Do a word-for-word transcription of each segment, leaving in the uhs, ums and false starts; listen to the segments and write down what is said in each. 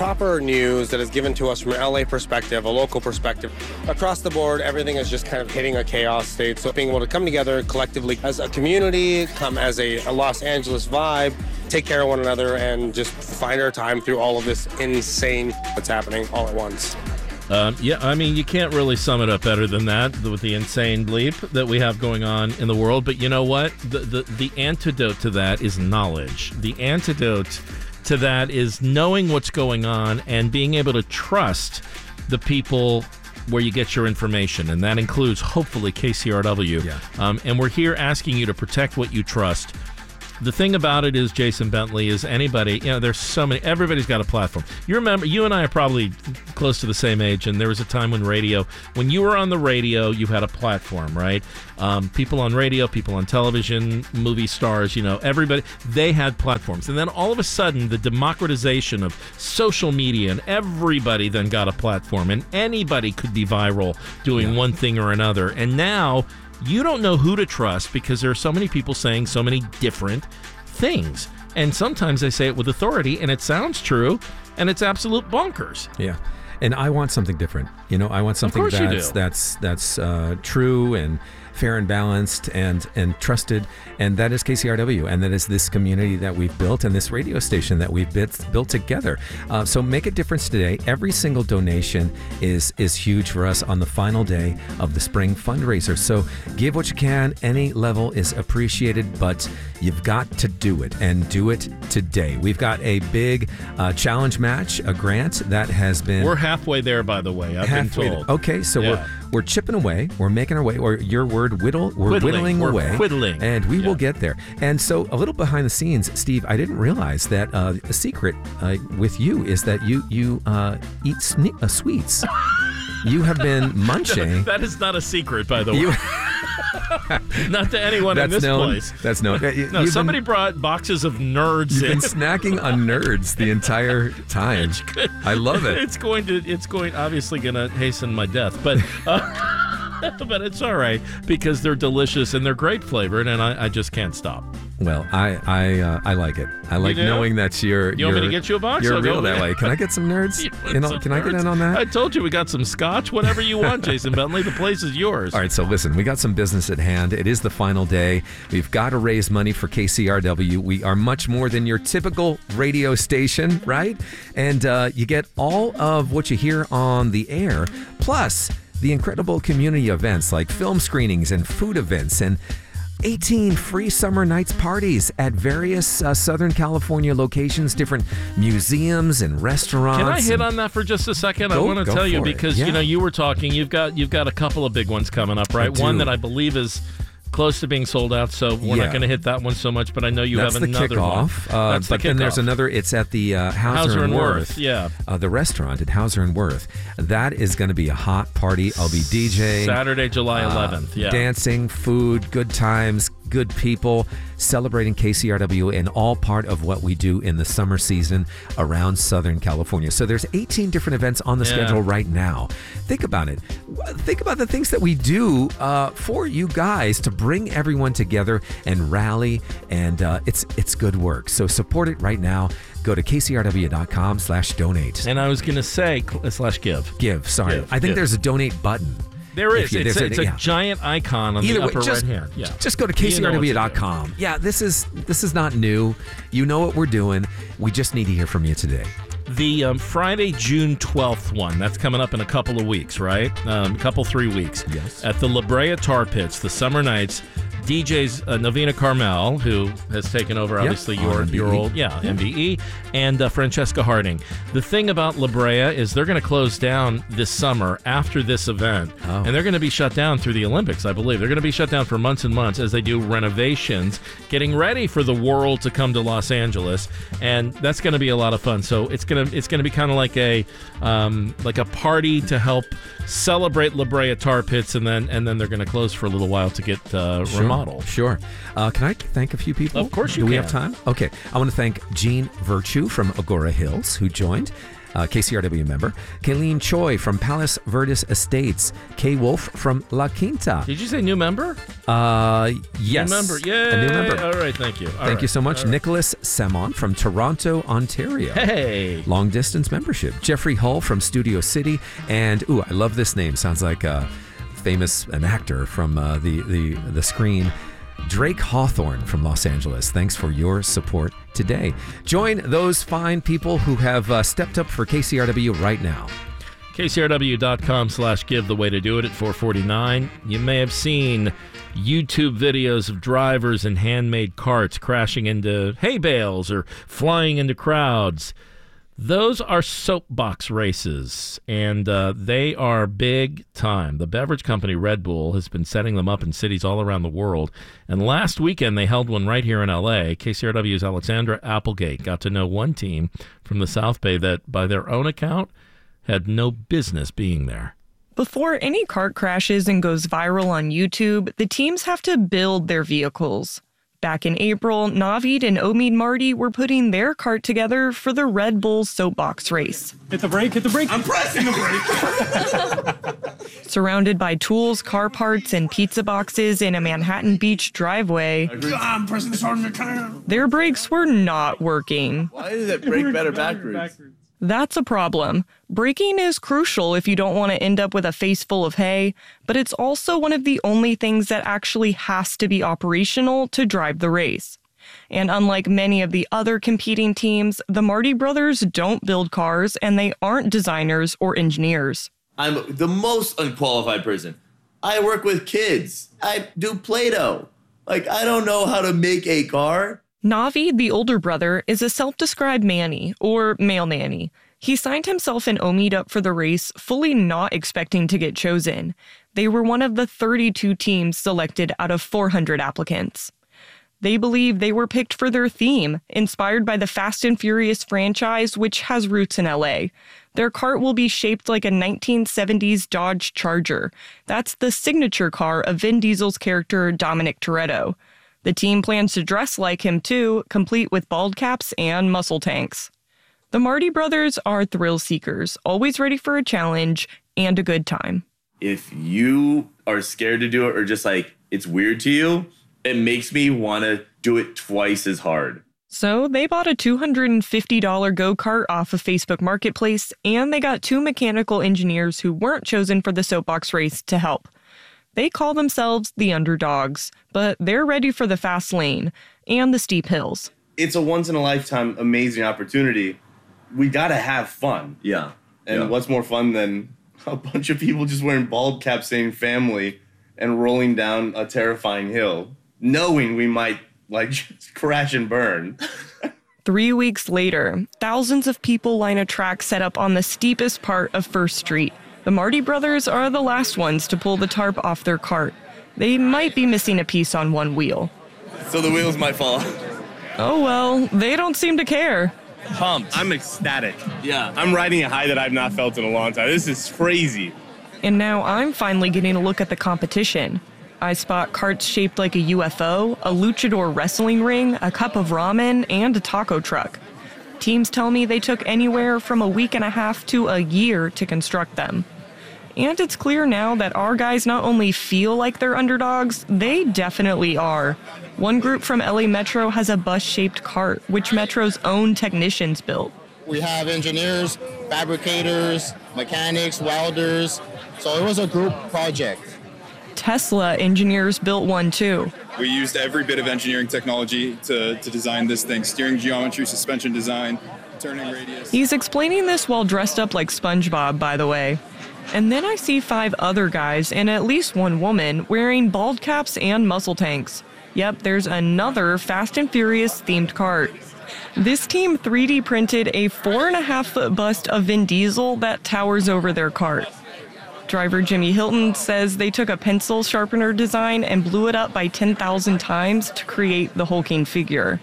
proper news that is given to us from an L A perspective, a local perspective. Across the board, everything is just kind of hitting a chaos state. So being able to come together collectively as a community, come as a, a Los Angeles vibe, take care of one another, and just find our time through all of this insane that's happening all at once. Um, yeah, I mean, you can't really sum it up better than that with the insane bleep that we have going on in the world. But you know what? The, the, the antidote to that is knowledge. The antidote to that is knowing what's going on and being able to trust the people where you get your information. And that includes, hopefully, K C R W. Yeah. Um, and we're here asking you to protect what you trust. The thing about it is, Jason Bentley, is anybody, you know, there's so many, everybody's got a platform. You remember, you and I are probably close to the same age, and there was a time when radio, when you were on the radio, you had a platform, right? Um, people on radio, people on television, movie stars, you know, everybody, they had platforms. And then all of a sudden, the democratization of social media, and everybody then got a platform, and anybody could be viral doing yeah. one thing or another. And now, you don't know who to trust because there are so many people saying so many different things. And sometimes they say it with authority, and it sounds true, and it's absolute bonkers. Yeah. And I want something different. You know, I want something Of course that's you do. that's that's uh, true and fair and balanced and and trusted, and that is K C R W, and that is this community that we've built and this radio station that we've built, built together. Uh, so make a difference today. Every single donation is is huge for us on the final day of the spring fundraiser. So give what you can. Any level is appreciated, but you've got to do it, and do it today. We've got a big uh, challenge match, a grant that has been... We're halfway there, by the way. I've halfway been told. there. Okay, so Yeah. we're we're chipping away. We're making our way, or your word, whittle. We're Whittling. whittling We're away. whittling. And we Yeah. will get there. And so a little behind the scenes, Steve, I didn't realize that uh, a secret uh, with you is that you, you uh, eat sne- uh, sweets. You have been munching. That is not a secret, by the way. You, Not to anyone in that's this known. place. That's known. You- No, you've somebody been, brought boxes of nerds You've in. been snacking on nerds the entire time. It's good. I love it. It's going to. It's going. Obviously, going to hasten my death, but. Uh, but it's all right because they're delicious and they're great flavored, and I, I just can't stop. Well, I I uh, I like it. I like do? knowing that you're. You want me you're- to get you a box? You're I'll go real that with way. it. Can I get some nerds? You want You know, some can I get nerds? in on that? I told you we got some scotch. Whatever you want, Jason Bentley. The place is yours. All right, so listen, we got some business at hand. It is the final day. We've got to raise money for K C R W. We are much more than your typical radio station, right? And uh, you get all of what you hear on the air, plus the incredible community events like film screenings and food events and eighteen free summer nights parties at various uh, Southern California locations, different museums and restaurants. Can I hit and- on that for just a second? I Go- want to go tell you for it. because Yeah. you know you were talking. You've got you've got a couple of big ones coming up, right? do. One that I believe is close to being sold out, so we're Yeah. not going to hit that one so much. But I know you That's have the another kickoff. one. Uh, That's the but then there's kickoff. another. It's at the uh, Hauser, Hauser and and Worth. Worth, yeah. Uh, the restaurant at Hauser and Worth. That is going to be a hot party. I'll be DJing. Saturday, July eleventh. uh, Yeah. Dancing, food, good times, good people, celebrating K C R W, and all part of what we do in the summer season around Southern California. So there's eighteen different events on the Yeah. schedule right now. Think about it. Think about the things that we do uh, for you guys to bring everyone together and rally, and uh, it's it's good work. So support it right now. Go to k c r w dot com slash donate. And I was going to say cl- slash give. Give, sorry. Give, I think give. there's a donate button. There If is. you- It's, there's a, it's a yeah. giant icon on Either the way, upper just, right hand. Yeah. just go to k c r w dot com. You know what to Yeah, this is this is not new. You know what we're doing. We just need to hear from you today. The um, Friday, June twelfth one, that's coming up in a couple of weeks, right? A um, couple, three weeks. Yes. At the La Brea Tar Pits, the summer nights, D Js uh, Novena Carmel, who has taken over, Yep, obviously, on your, M B E. your old, yeah, M B E, and uh, Francesca Harding. The thing about La Brea is they're going to close down this summer after this event, Oh. and they're going to be shut down through the Olympics, I believe. They're going to be shut down for months and months as they do renovations, getting ready for the world to come to Los Angeles, and that's going to be a lot of fun. So it's going to it's going to be kind of like a um, like a party to help celebrate La Brea Tar Pits, and then and then they're going to close for a little while to get uh, Sure. model. Sure. Uh, can I thank a few people? Of course you Do we can. have time? Okay. I want to thank Jean Virtue from Agora Hills, who joined. Uh, K C R W member. Kayleen Choi from Palos Verdes Estates. Kay Wolf from La Quinta. Did you say new member? Uh, yes. New member. Yay. A new member. All right, thank you. All Thank right. you so much. Nicholas Samon from Toronto, Ontario. Hey. Long distance membership. Jeffrey Hull from Studio City. And, ooh, I love this name. Sounds like a famous an actor from uh, the, the, the screen. Drake Hawthorne from Los Angeles. Thanks for your support today. Join those fine people who have uh, stepped up for K C R W right now. K C R W dot com slash give the way to do it at four forty-nine. You may have seen YouTube videos of drivers in handmade carts crashing into hay bales or flying into crowds. Those are soapbox races, and uh, they are big time. The beverage company Red Bull has been setting them up in cities all around the world, and last weekend they held one right here in L A. K C R W's Alexandra Applegate got to know one team from the South Bay that, by their own account, had no business being there. Before any cart crashes and goes viral on YouTube, the teams have to build their vehicles. Back in April, Navid and Omid Marty were putting their cart together for the Red Bull soapbox race. Hit the brake, hit the brake. I'm pressing the brake. Surrounded by tools, car parts, and pizza boxes in a Manhattan Beach driveway, I'm pressing this hard as I can. Their brakes were not working. Why does it brake better backwards? That's a problem. Braking is crucial if you don't want to end up with a face full of hay, but it's also one of the only things that actually has to be operational to drive the race. And unlike many of the other competing teams, the Marty brothers don't build cars and they aren't designers or engineers. I'm the most unqualified person. I work with kids. I do Play-Doh. Like, I don't know how to make a car. Navid, the older brother, is a self-described manny, or male nanny. He signed himself and Omid up for the race, fully not expecting to get chosen. They were one of the thirty-two teams selected out of four hundred applicants. They believe they were picked for their theme, inspired by the Fast and Furious franchise, which has roots in L A. Their cart will be shaped like a nineteen seventies Dodge Charger. That's the signature car of Vin Diesel's character Dominic Toretto. The team plans to dress like him too, complete with bald caps and muscle tanks. The Marty brothers are thrill seekers, always ready for a challenge and a good time. If you are scared to do it or just like it's weird to you, it makes me want to do it twice as hard. So they bought a two hundred fifty dollars go-kart off of Facebook Marketplace, and they got two mechanical engineers who weren't chosen for the soapbox race to help. They call themselves the underdogs, but they're ready for the fast lane and the steep hills. It's a once-in-a-lifetime amazing opportunity. We gotta have fun. Yeah. And yeah. what's more fun than a bunch of people just wearing bald caps saying family and rolling down a terrifying hill, knowing we might, like, just crash and burn. Three weeks later, thousands of people line a track set up on the steepest part of First Street. The Marty brothers are the last ones to pull the tarp off their cart. They might be missing a piece on one wheel. So the wheels might fall off. Oh well, they don't seem to care. Pumped. I'm ecstatic. Yeah. I'm riding a high that I've not felt in a long time. This is crazy. And now I'm finally getting a look at the competition. I spot carts shaped like a U F O, a luchador wrestling ring, a cup of ramen, and a taco truck. Teams tell me they took anywhere from a week and a half to a year to construct them. And it's clear now that our guys not only feel like they're underdogs, they definitely are. One group from L A Metro has a bus-shaped cart, which Metro's own technicians built. We have engineers, fabricators, mechanics, welders, so it was a group project. Tesla engineers built one too. We used every bit of engineering technology to, to design this thing. Steering geometry, suspension design, turning radius. He's explaining this while dressed up like SpongeBob, by the way. And then I see five other guys and at least one woman wearing bald caps and muscle tanks. Yep, there's another Fast and Furious themed cart. This team three D printed a four and a half foot bust of Vin Diesel that towers over their cart. Driver Jimmy Hilton says they took a pencil sharpener design and blew it up by ten thousand times to create the hulking figure.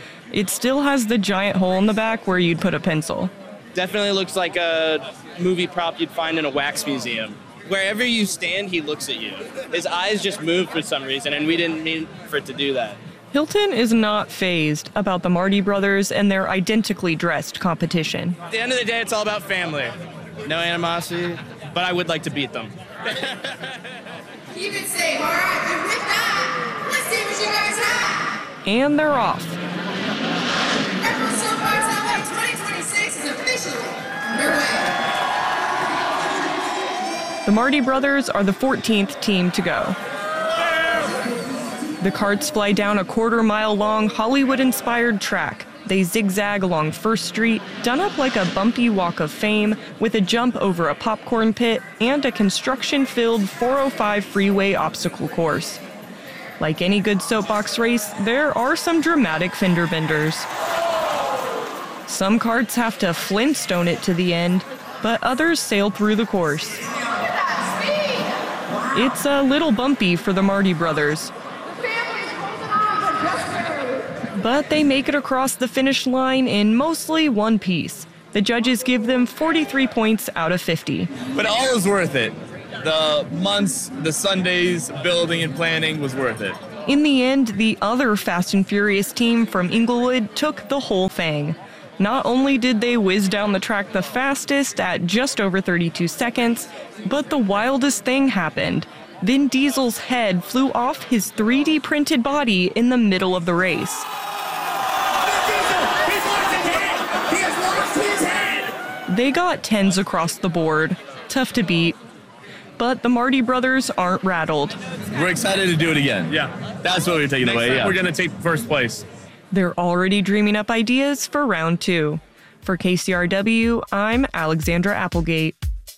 It still has the giant hole in the back where you'd put a pencil. Definitely looks like a movie prop you'd find in a wax museum. wherever you stand, he looks at you. His eyes just move for some reason, and we didn't mean for it to do that. Hilton is not fazed about the Marty brothers and their identically dressed competition. At the end of the day, it's all about family. No animosity, but I would like to beat them. Keep it safe, all right? And with that, let's see what you guys have. And they're off. Retro Soapbox L A twenty twenty-six is officially underway. The Marty brothers are the fourteenth team to go. The carts fly down a quarter-mile-long Hollywood-inspired track. They zigzag along First Street, done up like a bumpy walk of fame, with a jump over a popcorn pit and a construction-filled four oh five freeway obstacle course. Like any good soapbox race, there are some dramatic fender benders. Some carts have to Flintstone it to the end, but others sail through the course. It's a little bumpy for the Marty brothers, but they make it across the finish line in mostly one piece. The judges give them forty-three points out of fifty. But all was worth it. The months, the Sundays, building and planning was worth it. In the end, the other Fast and Furious team from Inglewood took the whole thing. Not only did they whiz down the track the fastest at just over thirty-two seconds, but the wildest thing happened. Vin Diesel's head flew off his three D printed body in the middle of the race. They got tens across the board. Tough to beat. But the Marty brothers aren't rattled. We're excited to do it again. Yeah. That's what we're taking Next away. time Yeah. we're going to take first place. They're already dreaming up ideas for round two. For K C R W, I'm Alexandra Applegate.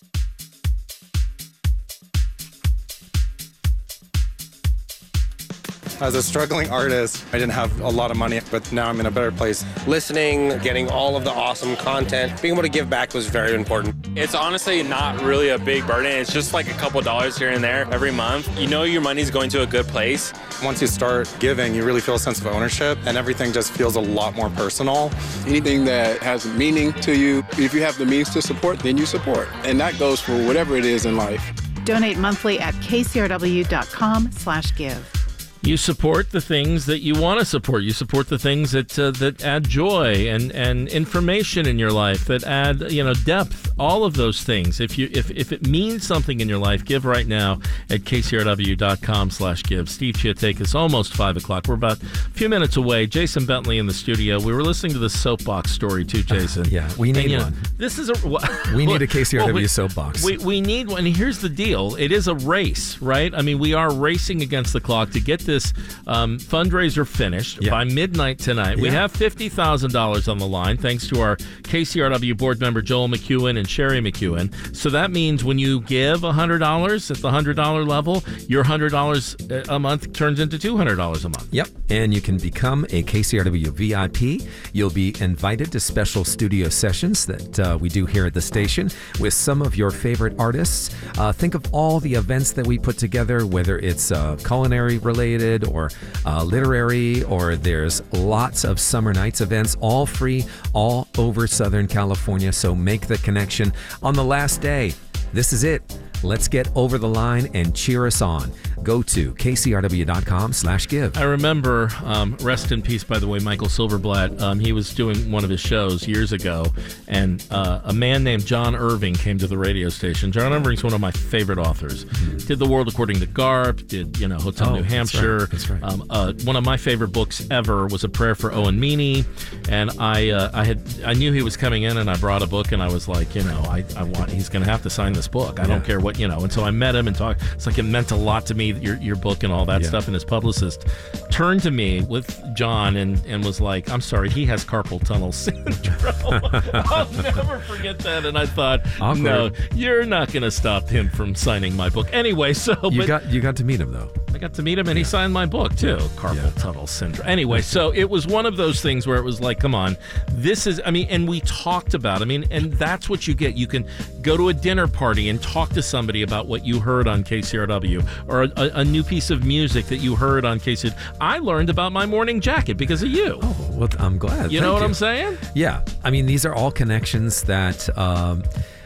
As a struggling artist, I didn't have a lot of money, but now I'm in a better place. Listening, getting all of the awesome content, being able to give back was very important. It's honestly not really a big burden. It's just like a couple dollars here and there every month. You know your money's going to a good place. Once you start giving, you really feel a sense of ownership, and everything just feels a lot more personal. Anything that has meaning to you, if you have the means to support, then you support. And that goes for whatever it is in life. Donate monthly at k c r w dot com slash give. You support the things that you want to support. You support the things that uh, that add joy and, and information in your life, that add, you know, depth. All of those things. If you if, if it means something in your life, give right now at k c r w dot com slash give. Steve Chiatakis, almost five o'clock. We're about a few minutes away. Jason Bentley in the studio. We were listening to the soapbox story too, Jason. Uh, yeah, we need and, you know, one. This is a we need a K C R W well, we, soapbox. We we need one. And here's the deal. It is a race, right? I mean, we are racing against the clock to get this um, fundraiser finished yeah. by midnight tonight. Yeah. We have fifty thousand dollars on the line, thanks to our K C R W board member Joel McEwen and Sherry McEwen. So that means when you give one hundred dollars at the one hundred dollars level, your one hundred dollars a month turns into two hundred dollars a month. Yep. And you can become a K C R W V I P. You'll be invited to special studio sessions that uh, we do here at the station with some of your favorite artists. Uh, think of all the events that we put together, whether it's uh, culinary related or uh, literary, or there's lots of summer nights events, all free, all over Southern California. So make the connection on the last day. This is it. Let's get over the line and cheer us on. Go to k c r w dot com slash give. I remember, um, rest in peace, by the way, Michael Silverblatt. Um, he was doing one of his shows years ago, and uh, a man named John Irving came to the radio station. John Irving's one of my favorite authors. Mm-hmm. Did The World According to Garp, did, you know, Hotel oh, New Hampshire. That's right. That's right. Um, uh, one of my favorite books ever was A Prayer for Owen Meany, and I uh, I had I knew he was coming in, and I brought a book, and I was like, you know, I, I want he's going to have to sign this book. I yeah. don't care what, you know. And so I met him and talked. It's like it meant a lot to me, your your book and all that yeah. stuff. And his publicist turned to me with John and, and was like, I'm sorry, he has carpal tunnel syndrome. I'll never forget that. And I thought, Awkward. no, you're not going to stop him from signing my book. Anyway, so. You but, got you got to meet him, though. I got to meet him, and yeah. he signed my book, too. Carpal yeah. tunnel syndrome. Anyway, so it was one of those things where it was like, come on, this is, I mean, and we talked about, I mean, and that's what you get. You can go to a dinner party and talk to somebody about what you heard on K C R W, or a, a new piece of music that you heard on K C R W. I learned about my morning jacket because of you. Oh, well, I'm glad. You Thank know what you. I'm saying? Yeah. I mean, these are all connections that um,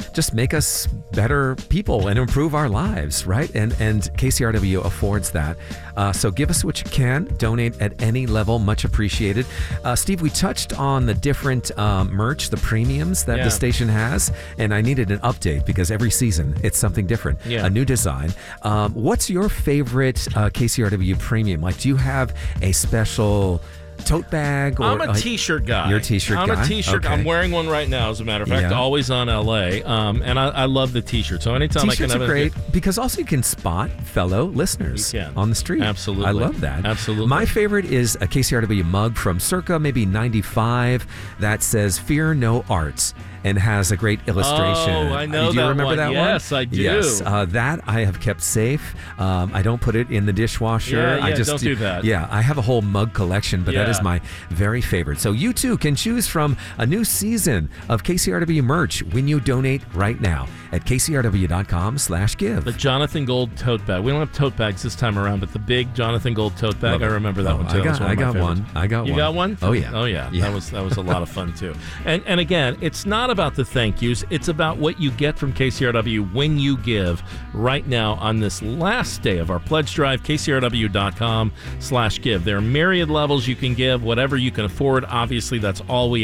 just make us better people and improve our lives, right? And and K C R W affords that. Uh, so give us what you can. Donate at any level. Much appreciated. Uh, Steve, we touched on the different um, merch, the premiums that Yeah. the station has, and I needed an update because every season it's something different, Yeah. a new design. Um, what's your favorite uh, K C R W premium? Like, do you have a special tote bag? Or, I'm a like, t-shirt guy. You're a t-shirt I'm guy? a t-shirt. Okay. I'm wearing one right now, as a matter of fact. Yeah. Always on L A. Um, and I, I love the t-shirt. So anytime T-shirts I can have are a great because also you can spot fellow listeners You can. on the street. Absolutely. I love that. Absolutely. My favorite is a K C R W mug from circa maybe ninety-five that says "Fear No Arts" and has a great illustration. Oh, I know Do you that remember one. that one? Yes, I do. Yes, uh, that I have kept safe. Um, I don't put it in the dishwasher. Yeah, I yeah, just don't do that. Yeah, I have a whole mug collection, but that Yeah. is my very favorite. So you too can choose from a new season of K C R W merch when you donate right now at k c r w dot com slash give. The Jonathan Gold tote bag. We don't have tote bags this time around, but the big Jonathan Gold tote bag, Love I it. remember that Oh, one too. I That was got- one of I my got favorites. one. I got you one. got one? Oh, yeah. Oh yeah. Yeah. That was that was a lot of fun too. And and again, it's not about the thank yous. It's about what you get from K C R W when you give right now on this last day of our pledge drive. k c r w dot com slash give. There are myriad levels you can give, whatever you can afford. Obviously, that's all we